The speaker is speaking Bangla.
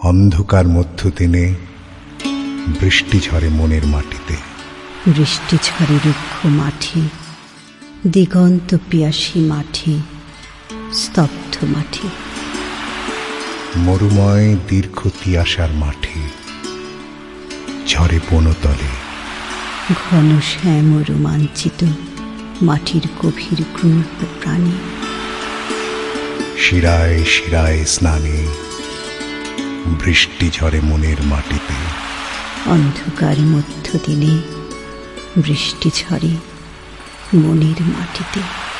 অন্ধকার মধ্য দিনে বৃষ্টি ঝরে মনের মাটিতে, বৃষ্টি ঝরে রুক্ষ মাটি, দিগন্ত পিয়াসী মাটি, স্তব্ধ মাটি, মরুময় দীর্ঘ তিয়াসার মাটি, ঝরে বনতলে, ঘন শ্যাম রোমাঞ্চিত মাটির গভীর গূঢ় প্রাণী, শিরায় শিরায় স্নানে বৃষ্টি ঝরে মনের মাটিতে, অন্ধকার মধ্য দিনে বৃষ্টি ঝরে মনের মাটিতে।